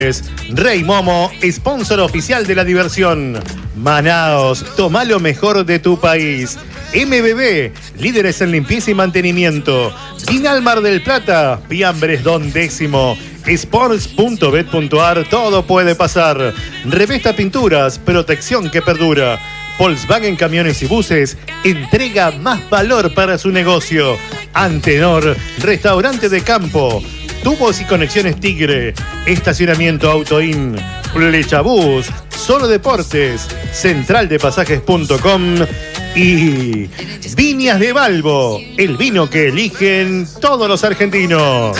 Rey Momo, sponsor oficial de la diversión. Manaos, toma lo mejor de tu país. MBB, líderes en limpieza y mantenimiento. Vinal Mar del Plata, Fiambres Don Décimo. Sports.bet.ar, todo puede pasar. Revesta Pinturas, protección que perdura. Volkswagen Camiones y Buses, entrega más valor para su negocio. Antenor, restaurante de campo. Tubos y conexiones Tigre, estacionamiento Autoin, Flechabús, Solo Deportes, centraldepasajes.com y Viñas de Balbo, el vino que eligen todos los argentinos.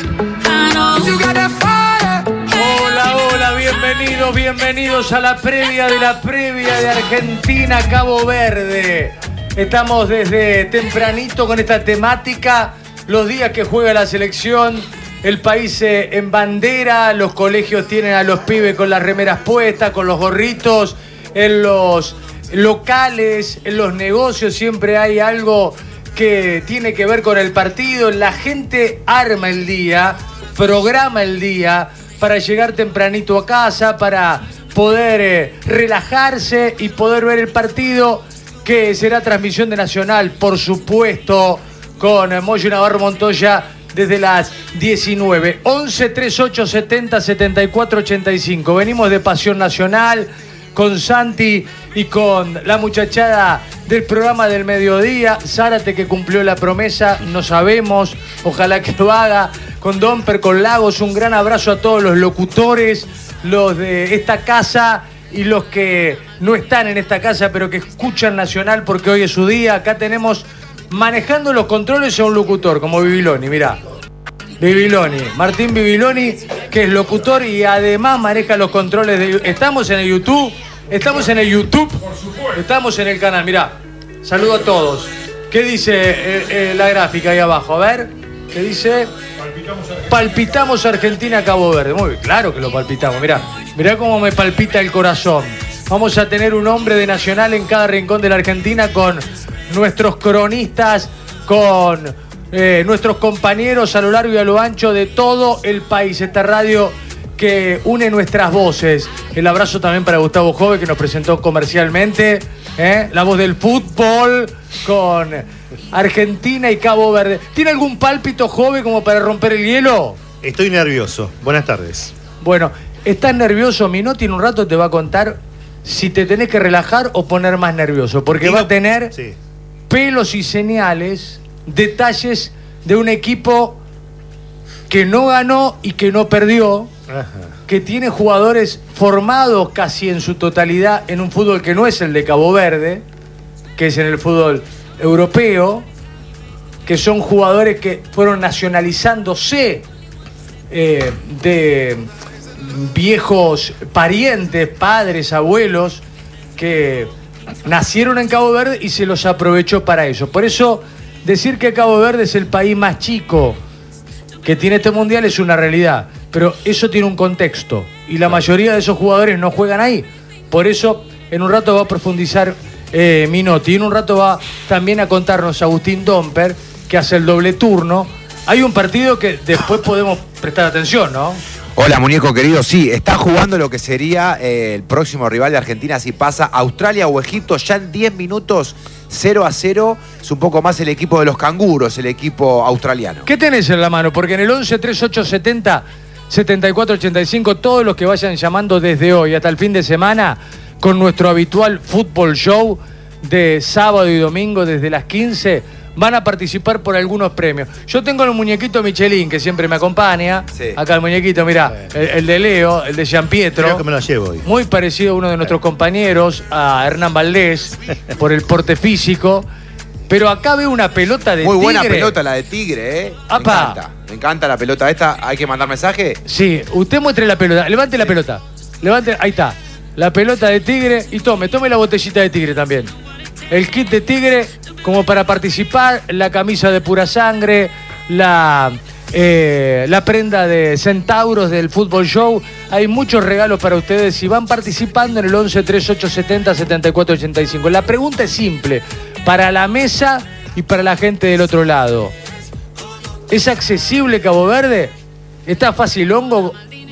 Hola, bienvenidos a la previa de Argentina Cabo Verde. Estamos desde tempranito con esta temática, los días que juega la selección. El país en bandera, los colegios tienen a los pibes con las remeras puestas, con los gorritos, en los locales, en los negocios siempre hay algo que tiene que ver con el partido. La gente arma el día, programa el día para llegar tempranito a casa, para poder relajarse y poder ver el partido, que será transmisión de Nacional, por supuesto, con Moyo Navarro Montoya, desde las 19. 11 38 70 74 85. Venimos de Pasión Nacional con Santi y con la muchachada del programa del mediodía. Zárate, que cumplió la promesa, no sabemos, ojalá que lo haga. Con Domper, con Lagos, un gran abrazo a todos los locutores, los de esta casa y los que no están en esta casa pero que escuchan Nacional porque hoy es su día. Acá tenemos manejando los controles a un locutor como Bibiloni, mirá. Martín Bibiloni, que es locutor y además maneja los controles de... Estamos en el YouTube, estamos en el canal, mirá. Saludo a todos. ¿Qué dice la gráfica ahí abajo? A ver, ¿qué dice? Palpitamos Argentina Cabo Verde. Muy bien, claro que lo palpitamos, mirá cómo me palpita el corazón. Vamos a tener un hombre de Nacional en cada rincón de la Argentina con nuestros cronistas, con nuestros compañeros a lo largo y a lo ancho de todo el país. Esta radio que une nuestras voces. El abrazo también para Gustavo Jove, que nos presentó comercialmente, la voz del fútbol con Argentina y Cabo Verde. ¿Tiene algún pálpito, Jove, como para romper el hielo? Estoy nervioso. Buenas tardes. Bueno, ¿estás nervioso? Minotti en un rato te va a contar si te tenés que relajar o poner más nervioso, porque va a tener pelos y señales, detalles de un equipo que no ganó y que no perdió, que tiene jugadores formados casi en su totalidad en un fútbol que no es el de Cabo Verde, que es en el fútbol europeo, que son jugadores que fueron nacionalizándose de viejos parientes, padres, abuelos, que nacieron en Cabo Verde y se los aprovechó para eso. Por eso, decir que Cabo Verde es el país más chico que tiene este mundial es una realidad, pero eso tiene un contexto y la mayoría de esos jugadores no juegan ahí. Por eso, en un rato va a profundizar Minotti, y en un rato va también a contarnos Agustín Domper, que hace el doble turno. Hay un partido que después podemos prestar atención, ¿no? Hola, muñeco querido. Sí, está jugando lo que sería el próximo rival de Argentina si pasa Australia o Egipto ya en 10 minutos, 0-0. Es un poco más el equipo de los canguros, el equipo australiano. ¿Qué tenés en la mano? Porque en el 11 38 70 74 85, todos los que vayan llamando desde hoy hasta el fin de semana con nuestro habitual fútbol show de sábado y domingo desde las 15, van a participar por algunos premios. Yo tengo el muñequito Michelin, que siempre me acompaña. Sí. Acá el muñequito, mirá, el de Leo, el de Gianpietro. Creo que me lo llevo hoy. Muy parecido a uno de nuestros compañeros, a Hernán Valdés, por el porte físico. Pero acá veo una pelota de Tigre. Muy buena pelota la de Tigre, Me encanta la pelota esta. ¿Hay que mandar mensaje? Sí, usted muestre la pelota. Levante la pelota. Levante, ahí está. La pelota de Tigre. Y tome la botellita de Tigre también. El kit de Tigre, como para participar, la camisa de Pura Sangre, la prenda de Centauros del Fútbol Show. Hay muchos regalos para ustedes y van participando en el 11 38 70 74 85. La pregunta es simple, para la mesa y para la gente del otro lado. ¿Es accesible Cabo Verde? ¿Está facilongo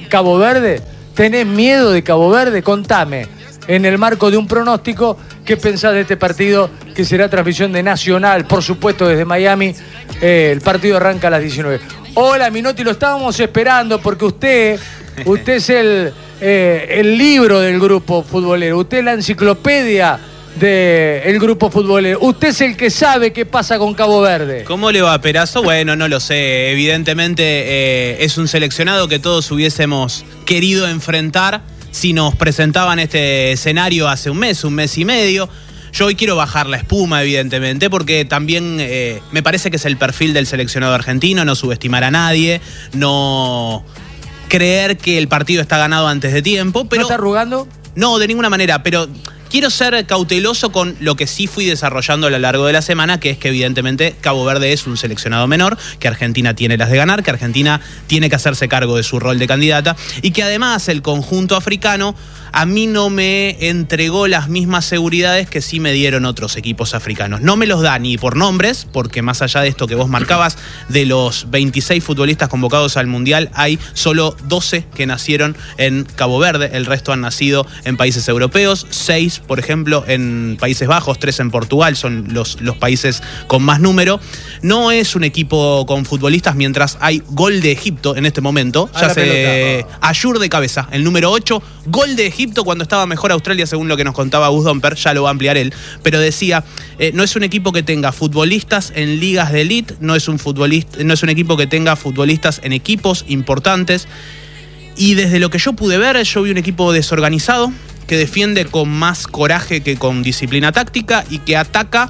Cabo Verde? ¿Tenés miedo de Cabo Verde? Contame, en el marco de un pronóstico, ¿qué pensás de este partido que será transmisión de Nacional? Por supuesto, desde Miami, el partido arranca a las 19. Hola, Minotti, lo estábamos esperando porque usted es el libro del grupo futbolero, usted es la enciclopedia del grupo futbolero, usted es el que sabe qué pasa con Cabo Verde. ¿Cómo le va, Perazo? Bueno, no lo sé, evidentemente es un seleccionado que todos hubiésemos querido enfrentar si nos presentaban este escenario hace un mes y medio. Yo hoy quiero bajar la espuma, evidentemente, porque también me parece que es el perfil del seleccionado argentino, no subestimar a nadie, no creer que el partido está ganado antes de tiempo. Pero, ¿no está arrugando? No, de ninguna manera, pero quiero ser cauteloso con lo que sí fui desarrollando a lo largo de la semana, que es que evidentemente Cabo Verde es un seleccionado menor, que Argentina tiene las de ganar, que Argentina tiene que hacerse cargo de su rol de candidata y que además el conjunto africano a mí no me entregó las mismas seguridades que sí me dieron otros equipos africanos. No me los da ni por nombres, porque más allá de esto que vos marcabas, de los 26 futbolistas convocados al Mundial, hay solo 12 que nacieron en Cabo Verde, el resto han nacido en países europeos, 6, por ejemplo, en Países Bajos, 3 en Portugal, son los países con más número. No es un equipo con futbolistas, mientras hay gol de Egipto en este momento. Ya se Ayur de cabeza, el número 8, gol de Egipto cuando estaba mejor Australia, según lo que nos contaba Gus Domper, ya lo va a ampliar él, pero decía, no es un equipo que tenga futbolistas en ligas de elite, no es un equipo que tenga futbolistas en equipos importantes, y desde lo que yo pude ver, yo vi un equipo desorganizado, que defiende con más coraje que con disciplina táctica y que ataca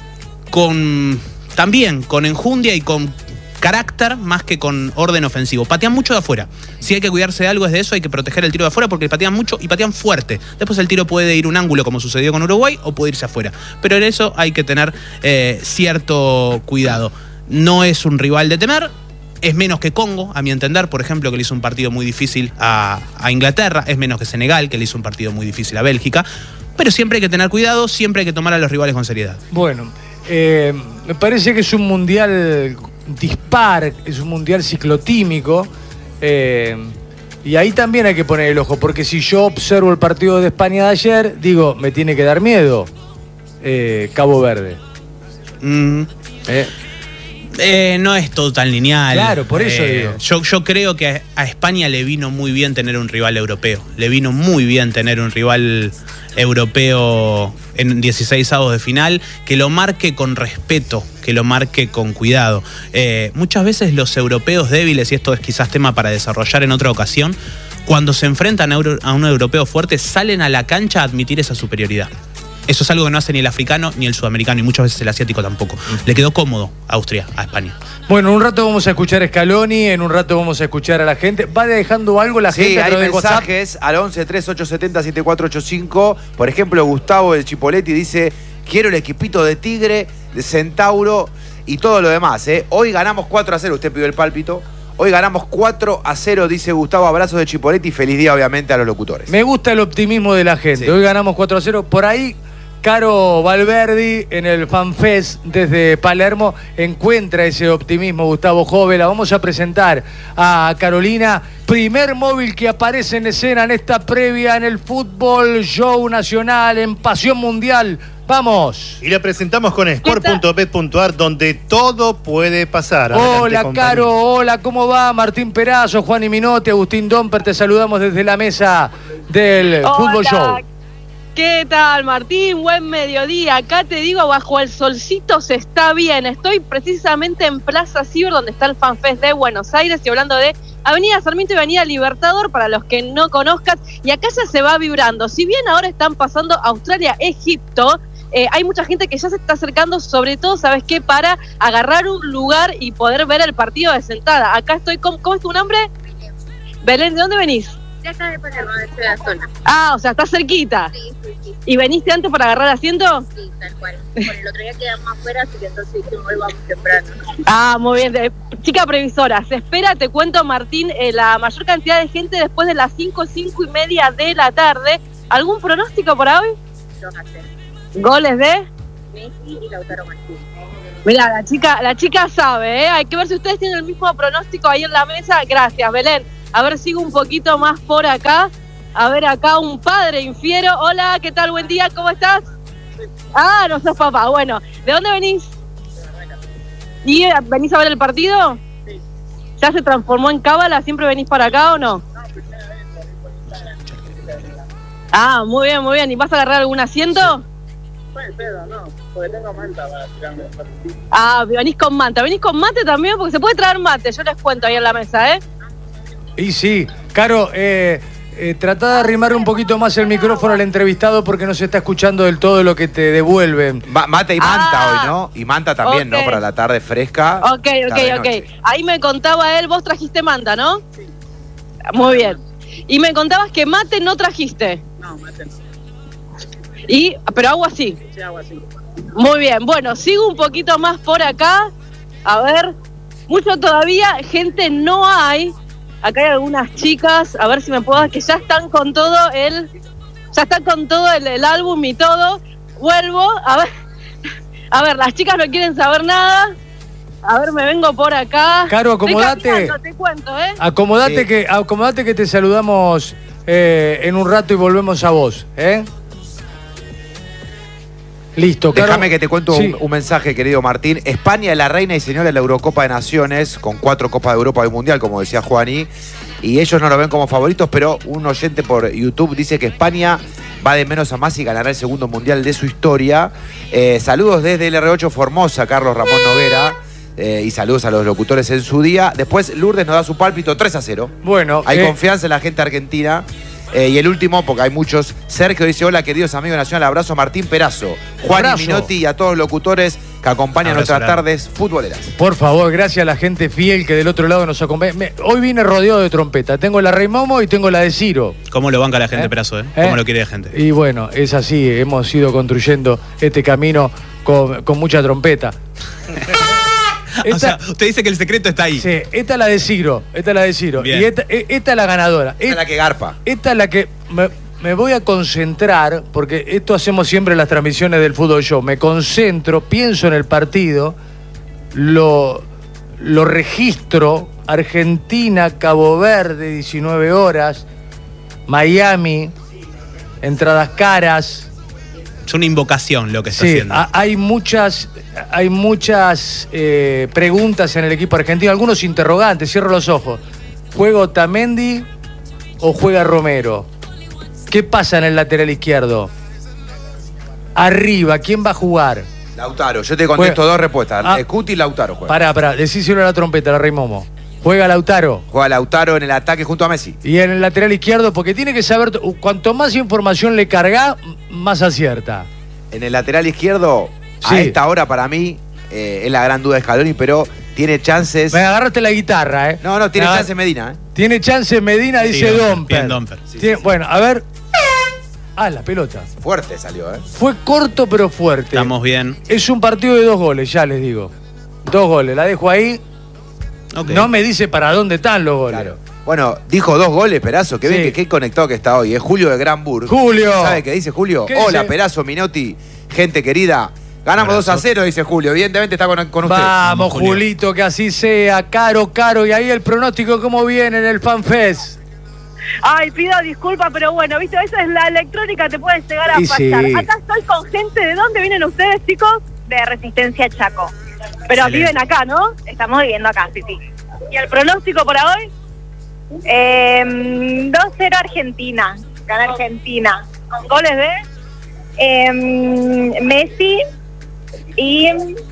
también con enjundia y con carácter más que con orden ofensivo. Patean mucho de afuera. Si hay que cuidarse de algo es de eso, hay que proteger el tiro de afuera porque patean mucho y patean fuerte. Después el tiro puede ir un ángulo como sucedió con Uruguay o puede irse afuera. Pero en eso hay que tener cierto cuidado. No es un rival de temer. Es menos que Congo, a mi entender, por ejemplo, que le hizo un partido muy difícil a Inglaterra. Es menos que Senegal, que le hizo un partido muy difícil a Bélgica. Pero siempre hay que tener cuidado, siempre hay que tomar a los rivales con seriedad. Bueno, me parece que es un mundial dispar, es un mundial ciclotímico, y ahí también hay que poner el ojo, porque si yo observo el partido de España de ayer, digo, me tiene que dar miedo Cabo Verde. No es todo tan lineal. Claro, por eso digo. Yo creo que a España le vino muy bien tener un rival europeo. Le vino muy bien tener un rival europeo en 16avos de final, que lo marque con respeto, que lo marque con cuidado. Muchas veces los europeos débiles, y esto es quizás tema para desarrollar en otra ocasión, cuando se enfrentan a un europeo fuerte, salen a la cancha a admitir esa superioridad. Eso es algo que no hace ni el africano ni el sudamericano, y muchas veces el asiático tampoco. Le quedó cómodo a Austria, a España. Bueno, en un rato vamos a escuchar a Scaloni, en un rato vamos a escuchar a la gente. ¿Va dejando algo la gente? Sí, hay mensajes WhatsApp? al 11 3870 7485. Por ejemplo, Gustavo del Chipoletti dice: quiero el equipito de Tigre, de Centauro y todo lo demás. Hoy ganamos 4-0, usted pidió el pálpito. Hoy ganamos 4-0, dice Gustavo. Abrazos de Chipoletti y feliz día, obviamente, a los locutores. Me gusta el optimismo de la gente. Sí. Hoy ganamos 4-0. Por ahí, Caro Valverdi, en el FanFest desde Palermo, encuentra ese optimismo. Gustavo Jove, la vamos a presentar a Carolina. Primer móvil que aparece en escena en esta previa en el Fútbol Show Nacional, en Pasión Mundial. ¡Vamos! Y la presentamos con sport.bet.ar, donde todo puede pasar. Hola, Adelante, Caro, hola, ¿cómo va? Martín Perazo, Juan y Minotti, Agustín Domper, te saludamos desde la mesa del Fútbol Show. ¿Qué tal, Martín? Buen mediodía. Acá te digo, bajo el solcito se está bien. Estoy precisamente en Plaza Ciber, donde está el FanFest de Buenos Aires, y hablando de Avenida Sarmiento y Avenida Libertador, para los que no conozcan. Y acá ya se va vibrando. Si bien ahora están pasando Australia-Egipto, hay mucha gente que ya se está acercando, sobre todo, ¿sabes qué? Para agarrar un lugar y poder ver el partido de sentada. Acá estoy, ¿cómo es tu nombre? Belén, ¿de dónde venís? De acá de Palermo, de la zona. Ah, o sea, estás cerquita. Sí, sí, sí. ¿Y veniste antes para agarrar asiento? Sí, tal cual. Bueno, el otro día quedamos afuera, así que entonces dijimos, hoy vamos temprano. Ah, muy bien. Chica previsora, se espera, te cuento, Martín, la mayor cantidad de gente después de las 5:30 de la tarde. ¿Algún pronóstico para hoy? 2-0. ¿Goles de? Messi y Lautaro Martínez. Mirá, la chica sabe, ¿eh? Hay que ver si ustedes tienen el mismo pronóstico ahí en la mesa. Gracias, Belén. A ver, sigo un poquito más por acá. A ver, acá un padre infiero. Hola, ¿qué tal? Buen día, ¿cómo estás? Ah, no sos papá. Bueno, ¿de dónde venís? ¿Y venís a ver el partido? Sí. ¿Ya se transformó en cábala? ¿Siempre venís para acá o no? Ah, muy bien, muy bien. ¿Y vas a agarrar algún asiento? Pues, pero no, porque tengo manta para tirarme el partido. Ah, venís con manta. ¿Venís con mate también? Porque se puede traer mate, yo les cuento ahí en la mesa, ¿eh? Y sí, Caro, tratá de arrimar un poquito más el micrófono al entrevistado porque no se está escuchando del todo lo que te devuelven. Mate y manta hoy, ¿no? Y manta también, okay. ¿no? Para la tarde fresca. Ok. Ahí me contaba él, vos trajiste manta, ¿no? Sí. Muy bien. Y me contabas que mate no trajiste. No, mate no. Pero agua sí. Sí, agua sí. Muy bien, bueno, sigo un poquito más por acá. A ver, mucho todavía, gente no hay. Acá hay algunas chicas, a ver si me puedo, que ya están con todo el álbum y todo. Vuelvo, a ver, las chicas no quieren saber nada. A ver, me vengo por acá. Caro, acomodate. Te cuento, ¿eh? Acomodate, sí. Acomodate que te saludamos en un rato y volvemos a vos, ¿eh? Listo, Caro. Déjame que te cuento sí. un mensaje, querido Martín. España es la reina y señora de la Eurocopa de Naciones, con 4 Copas de Europa y Mundial, como decía Juani. Y ellos no lo ven como favoritos, pero un oyente por YouTube dice que España va de menos a más y ganará el segundo Mundial de su historia. Saludos desde el R8 Formosa, Carlos Ramón Noguera. Y saludos a los locutores en su día. Después Lourdes nos da su pálpito 3-0. Bueno, hay confianza en la gente argentina. Y el último, porque hay muchos. Sergio dice: hola, queridos amigos de Nacional. Abrazo a Martín Perazo, Juan Minotti y a todos los locutores que acompañan nuestras tardes futboleras. Por favor, gracias a la gente fiel que del otro lado nos acompaña. Hoy vine rodeado de trompeta. Tengo la Rey Momo y tengo la de Ciro. ¿Cómo lo banca la gente, Perazo? ¿Cómo lo quiere la gente? Y bueno, es así. Hemos ido construyendo este camino con mucha trompeta. O sea, usted dice que el secreto está ahí. Sí, esta es la de Ciro. Bien. Y esta es la ganadora. Esta es la que garpa. Esta es la que me voy a concentrar, porque esto hacemos siempre en las transmisiones del Fútbol Show. Me concentro, pienso en el partido, lo registro. Argentina, Cabo Verde, 19 horas. Miami, entradas caras. Es una invocación lo que está haciendo. Hay muchas preguntas en el equipo argentino, algunos interrogantes, cierro los ojos. ¿Juega Otamendi o juega Romero? ¿Qué pasa en el lateral izquierdo? Arriba, ¿quién va a jugar? Lautaro, yo te contesto dos respuestas. Cuti y Lautaro juega. Pará, decíselo a la trompeta, la Rey Momo. ¿Juega Lautaro? Juega Lautaro en el ataque junto a Messi. Y en el lateral izquierdo, porque tiene que saber, cuanto más información le carga, más acierta. En el lateral izquierdo, sí. A esta hora para mí, es la gran duda de Scaloni, pero tiene chances. Me agarraste la guitarra, ¿eh? No, tiene chances Medina, ¿eh? Tiene chances Medina, dice Domper. Sí. Bueno, a ver. La pelota. Fuerte salió, ¿eh? Fue corto, pero fuerte. Estamos bien. Es un partido de 2 goles, ya les digo. 2 goles, la dejo ahí. Okay. No me dice para dónde están los goles. Claro. Bueno, dijo 2 goles, Perazo. Que ven qué conectado que está hoy. Es Julio de Granburg. Julio. ¿Sabe qué dice Julio? ¿Qué Hola, dice? Perazo, Minotti, gente querida. Ganamos 2-0, dice Julio. Evidentemente está con usted. Vamos, Julito, que así sea. Caro. Y ahí el pronóstico, ¿cómo viene en el FanFest? Ay, pido disculpas, pero bueno, viste, esa es la electrónica, te puede llegar a pasar. Sí. Acá estoy con gente. ¿De dónde vienen ustedes, chicos? De Resistencia Chaco. Pero viven acá, ¿no? Estamos viviendo acá, sí. ¿Y el pronóstico para hoy? 2-0 Argentina. Gana Argentina. ¿Con goles de? Messi y...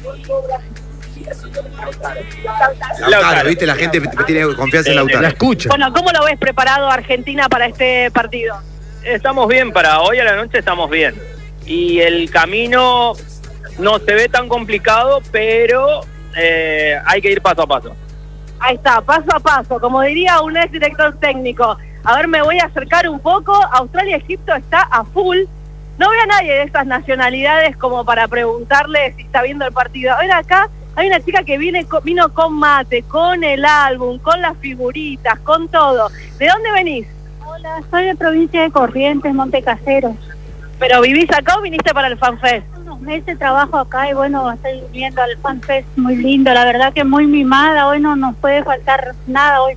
Lautaro, ¿viste? La gente tiene confianza en Lautaro. La escucha. Bueno, ¿cómo lo ves preparado Argentina para este partido? Estamos bien, para hoy a la noche estamos bien. Y el camino no se ve tan complicado, pero hay que ir paso a paso. Ahí está, paso a paso, como diría un ex director técnico. A ver, me voy a acercar un poco. Australia-Egipto está a full. No veo a nadie de estas nacionalidades como para preguntarle si está viendo el partido. A ver, acá hay una chica que vino con mate, con el álbum, con las figuritas, con todo. ¿De dónde venís? Hola, soy de provincia de Corrientes, Montecaseros. ¿Pero vivís acá o viniste para el FanFest? Unos meses trabajo acá y bueno, estoy viendo al FanFest muy lindo. La verdad que muy mimada, hoy no nos puede faltar nada hoy.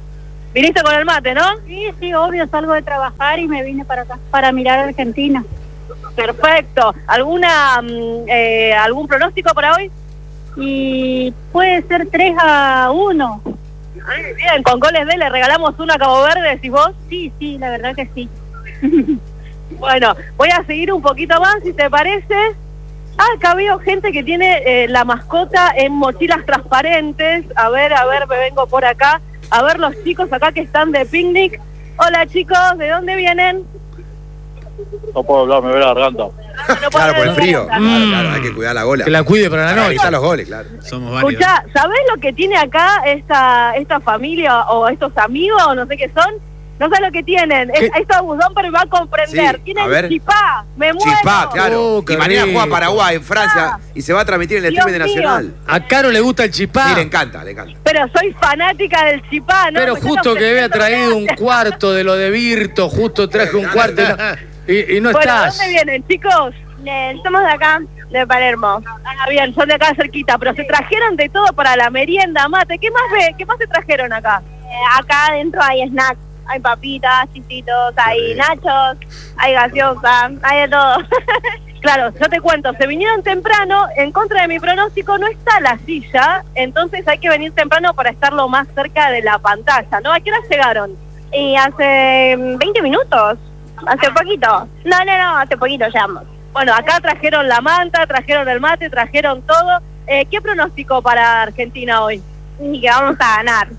Viniste con el mate, ¿no? Sí, obvio, salgo de trabajar y me vine para acá, para mirar a Argentina. Perfecto. ¿Algún pronóstico para hoy? Y puede ser 3-1. Bien, con goles de le regalamos uno a Cabo Verde, decís vos. Sí, la verdad que sí. Bueno, voy a seguir un poquito más, si te parece. Acá veo gente que tiene la mascota en mochilas transparentes. A ver, me vengo por acá. A ver los chicos acá que están de picnic. Hola chicos, ¿de dónde vienen? No puedo hablar, me ve la garganta. No Claro, por el frío. garganta. Claro, hay que cuidar la gola. Que la cuide para la noche. Evitar los goles, claro. Somos varios. Escuchá, ¿sabés lo que tiene acá esta familia o estos amigos, no sé qué son? No sé lo que tienen. Esto Budón pero me va a comprender. Sí, Tienen a ver. chipá, me muero. Chipá, claro. Qué Y mañana rico. juega Paraguay en Francia y se va a transmitir en el Dios streaming de mío. Nacional. A Caro le gusta el chipá. Sí, le encanta, le encanta. Pero soy fanática del chipá, ¿no? Pero Me justo están que había ofreciendo traído un gracias. cuarto de lo de Virto, justo traje un cuarto y no Bueno, estás. ¿dónde vienen, chicos? Somos de acá, de Palermo. Ah, bien, son de acá cerquita, pero se trajeron de todo para la merienda, mate. ¿Qué más se trajeron acá? Acá adentro hay snacks, hay papitas, chisitos, hay nachos, hay gaseosa, hay de todo. Claro, yo te cuento, se vinieron temprano, en contra de mi pronóstico no está la silla, entonces hay que venir temprano para estar lo más cerca de la pantalla, ¿no? ¿A qué hora llegaron? Y hace 20 minutos, hace poquito. No, hace poquito llegamos. Bueno, acá trajeron la manta, trajeron el mate, trajeron todo. ¿Qué pronóstico para Argentina hoy? Y que vamos a ganar.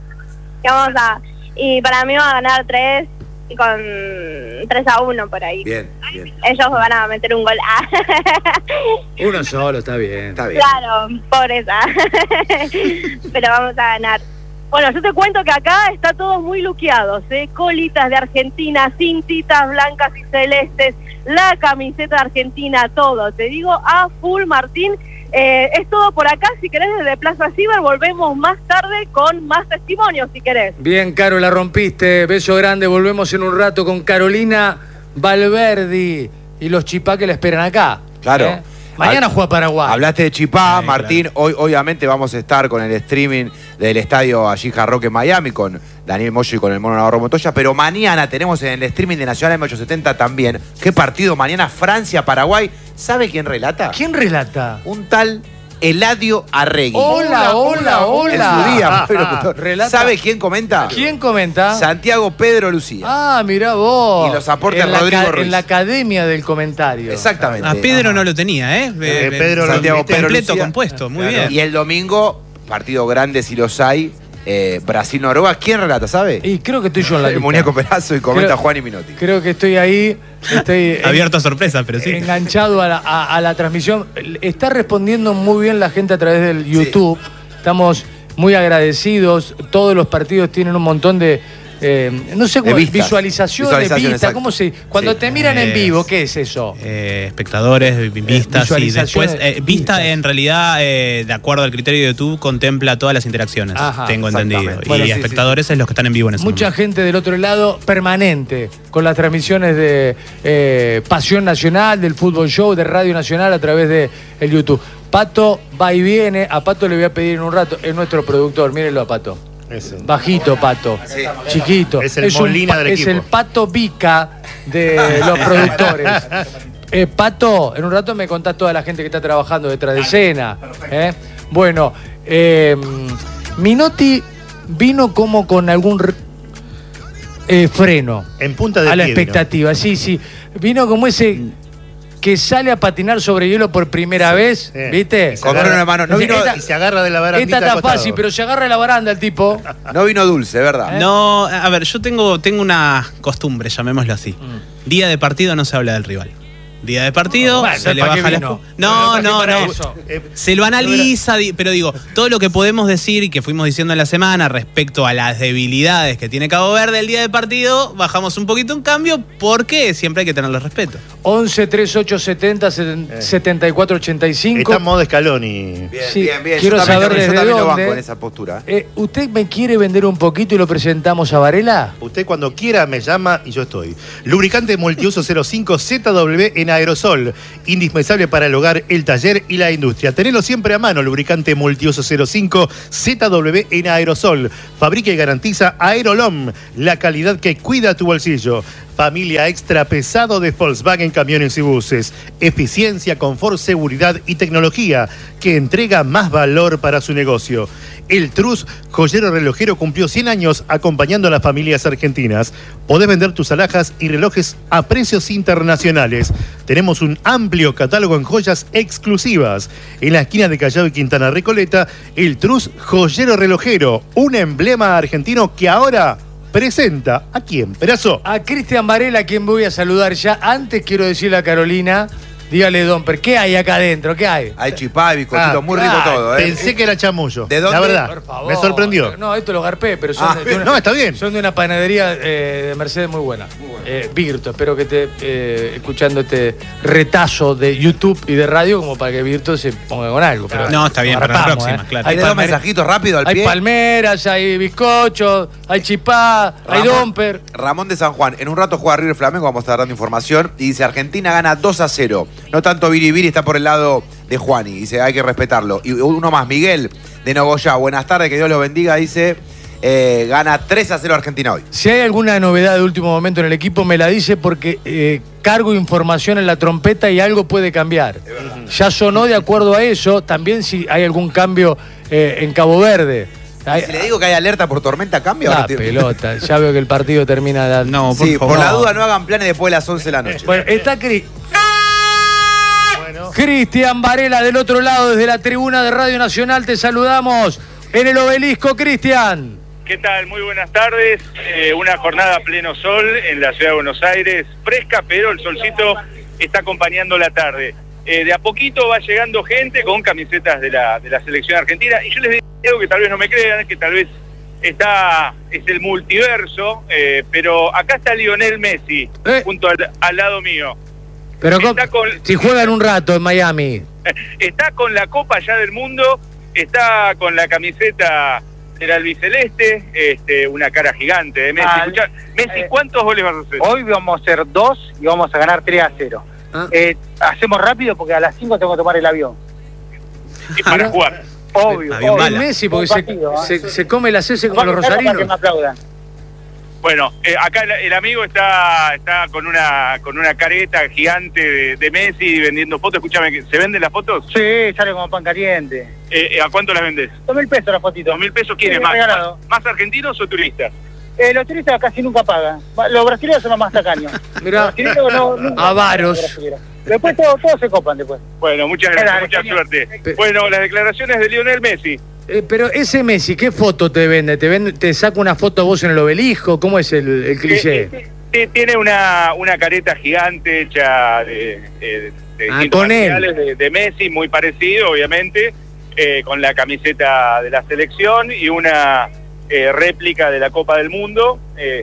Y para mí va a ganar 3 y con 3-1 por ahí. Bien, bien. Ellos van a meter un gol. Uno solo, está bien. Está bien. Claro, por esa. Pero vamos a ganar. Bueno, yo te cuento que acá está todo muy luqueados, ¿eh? Colitas de Argentina, cintitas blancas y celestes, la camiseta de Argentina, todo. Te digo, a full, Martín. Es todo por acá. Si querés, desde Plaza Ciber volvemos más tarde con más testimonios, si querés. Bien, Caro, la rompiste. Beso grande. Volvemos en un rato con Carolina Valverdi y los chipá que la esperan acá. Claro. Mañana juega Paraguay. Hablaste de chipá, Ay, Martín. claro. Hoy, obviamente, vamos a estar con el streaming del estadio allí Hard Rock en Miami, con Daniel Moyo y con el Mono Navarro Montoya. Pero mañana tenemos en el streaming de Nacional M870 también. ¿Qué partido mañana? Francia-Paraguay. ¿Sabe quién relata? ¿Quién relata? Un tal Eladio Arregui. Hola. En su día, fue locutor. Relata. ¿Sabe quién comenta? ¿Quién comenta? Santiago Pedro Lucía. Ah, mirá vos. Y los aportes En la Rodrigo Ruiz. En la academia del comentario. Exactamente. A Pedro no lo tenía, ¿eh? Pedro lo Santiago invité. Pedro completo, Lucía. compuesto, muy Claro. bien. Y el domingo, partido grande si los hay, Brasil-Noruega. ¿Quién relata, sabe? Y creo que estoy yo en la El lista. muñeco Perazo y comenta Creo- Juan y Minotti. Creo que estoy ahí. Estoy Abierto a sorpresas, pero sí. enganchado a la transmisión. Está respondiendo muy bien la gente a través del YouTube. Estamos muy agradecidos. Todos los partidos tienen un montón de no sé cómo, De vistas. visualización de Visualización, vista. exacto. ¿Cómo se? Cuando Sí. te miran en vivo, ¿qué es eso? Espectadores, vistas y visualizaciones, después vista vistas. en realidad de acuerdo al criterio de YouTube contempla todas las interacciones. Ajá, tengo entendido. exactamente. Y Bueno, sí, espectadores es los que están en vivo en ese Mucha momento. gente del otro lado permanente con las transmisiones de Pasión Nacional, del Fútbol Show, de Radio Nacional a través de el YouTube. Pato va y viene. A Pato le voy a pedir en un rato. Es nuestro productor. Mírenlo a Pato. Ese. Bajito, Pato. Sí. Chiquito. Es el Molina del es equipo. el Pato Vica de los productores. Pato, en un rato me contás toda la gente que está trabajando detrás de escena. Bueno, Minotti vino como con algún freno En punta de a la pie vino. expectativa. Sí. Vino como ese que sale a patinar sobre hielo por primera vez, Sí. ¿viste? Y se Con agarra- freno de mano. No vino, y se agarra de la barandita Esta está al costado. fácil, pero se agarra de la baranda el tipo. no vino dulce, ¿verdad? No, a ver, yo tengo una costumbre, llamémoslo así. Día de partido no se habla del rival. Día de partido, Bueno, se le ¿para qué baja la vino? espu- No, Pero no, para no. eso. Se lo analiza, pero digo, todo lo que podemos decir y que fuimos diciendo en la semana respecto a las debilidades que tiene Cabo Verde el día de partido, bajamos un poquito un cambio porque siempre hay que tenerle respeto. 11 3870 74 85. Está en modo Scaloni. Bien, Sí, bien. quiero Yo también, saber yo desde también lo dónde. banco en esa postura. ¿Usted me quiere vender un poquito y lo presentamos a Varela? Usted cuando quiera me llama y yo estoy. Lubricante multiuso 05 ZWN en aerosol, indispensable para el hogar, el taller y la industria. Tenelo siempre a mano, lubricante multiuso 05 ZW en aerosol. Fabrica y garantiza Aerolom, la calidad que cuida tu bolsillo. Familia extra pesado de Volkswagen Camiones y Buses. Eficiencia, confort, seguridad y tecnología que entrega más valor para su negocio. El Trus, joyero relojero, cumplió 100 años acompañando a las familias argentinas. Podés vender tus alhajas y relojes a precios internacionales. Tenemos un amplio catálogo en joyas exclusivas. En la esquina de Callao y Quintana Recoleta, el Trus, joyero relojero, un emblema argentino que ahora presenta ¿a quién, Perazo? A Cristian Varela, a quien voy a saludar ya. Antes quiero decirle a Carolina, dígale, Domper, ¿qué hay acá adentro? ¿Qué hay? Hay chipá, bizcochito, muy rico todo, ¿eh? Pensé que era chamullo. ¿De dónde? La verdad, Por favor. me sorprendió. No, esto lo garpé, pero son no, está bien. Son de una panadería de Mercedes muy buena. Virto, espero que esté escuchando este retazo de YouTube y de radio como para que Virto se ponga con algo. Pero No, está bien, para la próxima, claro. Hay dos mensajitos rápido al Hay pie. palmeras, hay bizcochos, hay chipá, hay domper. Ramón de San Juan, en un rato juega River Flamengo, vamos a estar dando información. Y dice, Argentina gana 2-0. No tanto Biribiri está por el lado de Juani. Dice, hay que respetarlo. Y uno más, Miguel de Nogoyá. Buenas tardes, que Dios los bendiga. Dice, gana 3-0 Argentina hoy. Si hay alguna novedad de último momento en el equipo, me la dice porque cargo información en la trompeta y algo puede cambiar. Ya sonó de acuerdo a eso. También si hay algún cambio en Cabo Verde. Si le digo que hay alerta por tormenta, cambia. La pelota, ya veo que el partido termina. No, por Sí, favor. por la duda no hagan planes después de las 11 de la noche. Bueno, está Cristian Varela del otro lado, desde la tribuna de Radio Nacional. Te saludamos en el Obelisco, Cristian. ¿Qué tal? Muy buenas tardes. Una jornada a pleno sol en la ciudad de Buenos Aires. Fresca, pero el solcito está acompañando la tarde. De a poquito va llegando gente con camisetas de la selección argentina. Y yo les digo que tal vez no me crean, que tal vez es el multiverso, pero acá está Lionel Messi, junto al lado mío. Pero si juegan un rato en Miami. Está con la Copa ya del Mundo, está con la camiseta del albiceleste, una cara gigante de Messi. Escuchá, Messi, ¿cuántos goles vas a hacer? Hoy vamos a hacer 2 y vamos a ganar 3-0. Hacemos rápido porque a las 5 tengo que tomar el avión. Y para jugar. Obvio. Messi, porque partido, se come la cese como los rosarinos. Para que me aplaudan. Bueno, acá el amigo está con una careta gigante de Messi vendiendo fotos. Escúchame, ¿se venden las fotos? Sí, sale como pan caliente. ¿A cuánto las vendés? 2.000 pesos la fotito. 2.000 pesos, ¿quiénes Sí, más? regalado. ¿Más argentinos o turistas? Los turistas casi nunca pagan. Los brasileños son los más tacaños. Mirá, Los brasileños nunca avaros. pagan, los brasileños. Después todos se copan después. Bueno, muchas gracias, Dale, mucha genial. suerte. Bueno, las declaraciones de Lionel Messi. Pero ese Messi, ¿qué foto te vende? ¿Te saca una foto vos en el Obelisco? ¿Cómo es el cliché? Tiene una careta gigante hecha de distintos con él. materiales de Messi, muy parecido, obviamente, con la camiseta de la selección y una réplica de la Copa del Mundo.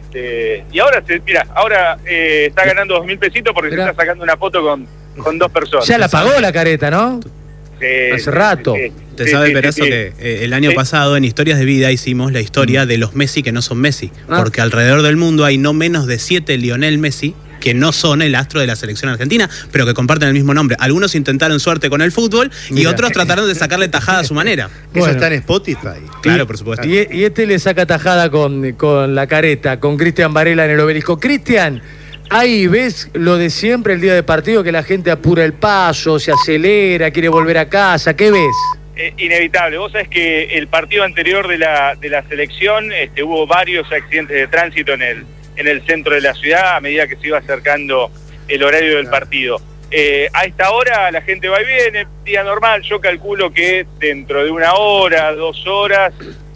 Y ahora, ahora está ganando 2.000 pesitos porque se está sacando una foto con 2 personas. Ya la pagó la careta, ¿no? Hace rato. Te sabe, Perazo, que el año pasado en Historias de Vida hicimos la historia de los Messi que no son Messi. Porque alrededor del mundo hay no menos de 7 Lionel Messi que no son el astro de la selección argentina, pero que comparten el mismo nombre. Algunos intentaron suerte con el fútbol y otros trataron de sacarle tajada a su manera. Eso está en Spotify. Claro, por supuesto. Y este le saca tajada con la careta, con Cristian Varela en el Obelisco. Cristian, ahí ves lo de siempre el día de partido, que la gente apura el paso, se acelera, quiere volver a casa. ¿Qué ves? Inevitable. Vos sabés que el partido anterior de la selección hubo varios accidentes de tránsito en el centro de la ciudad a medida que se iba acercando el horario del partido. A esta hora la gente va y viene, día normal. Yo calculo que dentro de 1 hora, 2 horas,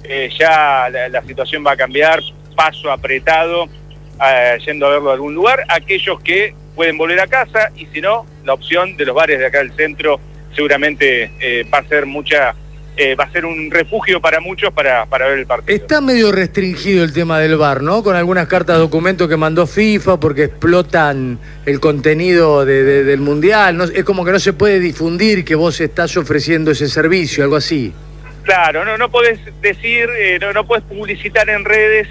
ya la situación va a cambiar, paso apretado, yendo a verlo a algún lugar. Aquellos que pueden volver a casa, y si no, la opción de los bares de acá del centro seguramente va a ser un refugio para muchos para ver el partido. Está medio restringido el tema del VAR, ¿no? Con algunas cartas de documento que mandó FIFA porque explotan el contenido del Mundial. No, es como que no se puede difundir que vos estás ofreciendo ese servicio, algo así. Claro, no podés decir, no podés publicitar en redes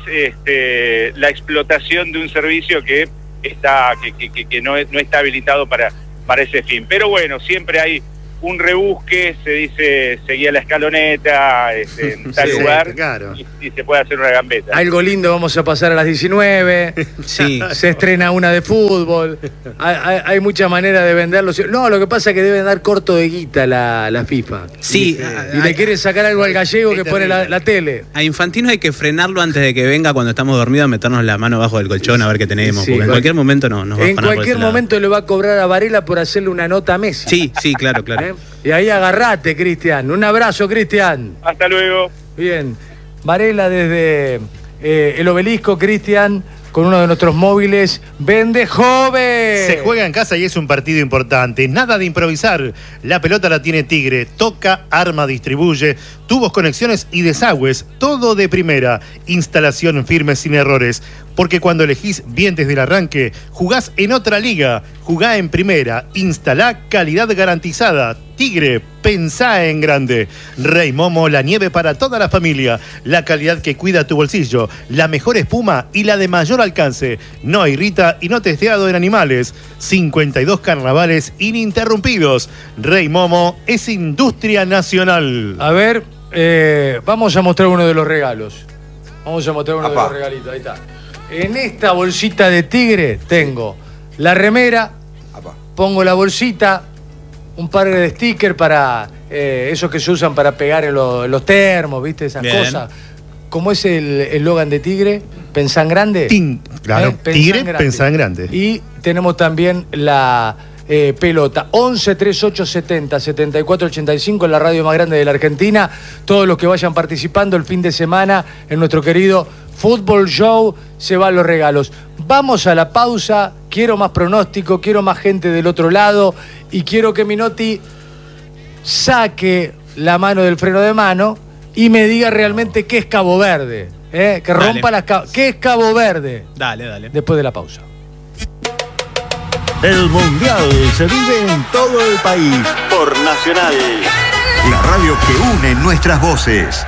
la explotación de un servicio que no está habilitado para para ese fin. Pero bueno, siempre hay un rebusque, se dice, seguía la escaloneta en tal lugar, claro. y se puede hacer una gambeta. Algo lindo, vamos a pasar a las 19. Sí. Se estrena una de fútbol. Hay muchas maneras de venderlo. No, lo que pasa es que deben dar corto de guita la FIFA. Sí. Y le quiere sacar algo al gallego que pone la tele. A Infantino hay que frenarlo antes de que venga cuando estamos dormidos, meternos la mano bajo del colchón a ver qué tenemos. Sí, porque en cualquier momento nos va a En afanar por cualquier ese lado. momento le va a cobrar a Varela por hacerle una nota a Messi. Sí, claro. Y ahí agarrate, Cristian. Un abrazo, Cristian. Hasta luego. Bien. Varela desde el Obelisco, Cristian, con uno de nuestros móviles. ¡Vende joven! Se juega en casa y es un partido importante. Nada de improvisar. La pelota la tiene Tigre. Toca, arma, distribuye. Tubos, conexiones y desagües. Todo de primera. Instalación firme sin errores. Porque cuando elegís bien desde el arranque, jugás en otra liga. Jugá en primera. Instalá calidad garantizada. Tigre, pensá en grande. Rey Momo, la nieve para toda la familia. La calidad que cuida tu bolsillo. La mejor espuma y la de mayor alcance. No irrita y no testeado en animales. 52 carnavales ininterrumpidos. Rey Momo es industria nacional. A ver, vamos a mostrar uno de los regalos. Vamos a mostrar uno de los regalitos. Ahí está. En esta bolsita de Tigre tengo la remera. Pongo la bolsita. Un par de stickers para esos que se usan para pegar en los termos, ¿viste? Esas cosas. ¿Cómo es el eslogan de Tigre? ¿Pensá en grande? Claro, Tigre, pensá en grande. Y tenemos también la pelota. 11 38 70 74 85 en la radio más grande de la Argentina. Todos los que vayan participando el fin de semana en nuestro querido Fútbol Show se van los regalos. Vamos a la pausa. Quiero más pronóstico, quiero más gente del otro lado y quiero que Minotti saque la mano del freno de mano y me diga realmente qué es Cabo Verde. Que rompa las cabezas. ¿Qué es Cabo Verde? Dale. Después de la pausa. El Mundial se vive en todo el país por Nacional, la radio que une nuestras voces.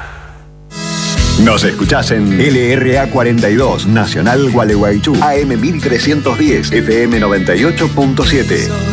Nos escuchás en LRA 42, Nacional Gualeguaychú, AM 1310, FM 98.7.